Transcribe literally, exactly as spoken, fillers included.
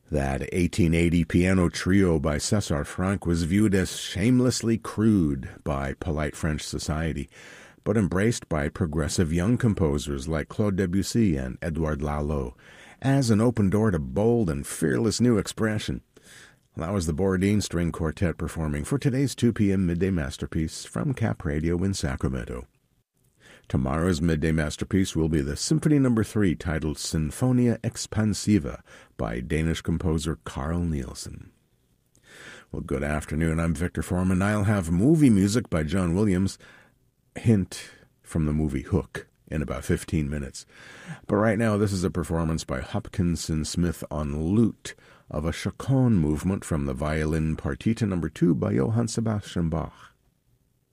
That eighteen eighty piano trio by César Franck was viewed as shamelessly crude by polite French society, but embraced by progressive young composers like Claude Debussy and Édouard Lalo as an open door to bold and fearless new expression. That was the Borodin String Quartet performing for today's two p.m. Midday Masterpiece from Cap Radio in Sacramento. Tomorrow's Midday Masterpiece will be the Symphony Number three, titled Sinfonia Expansiva by Danish composer Carl Nielsen. Well, good afternoon. I'm Victor Foreman. I'll have movie music by John Williams, hint from the movie Hook, in about fifteen minutes. But right now, this is a performance by Hopkinson Smith on lute of a chaconne movement from the Violin Partita Number two by Johann Sebastian Bach.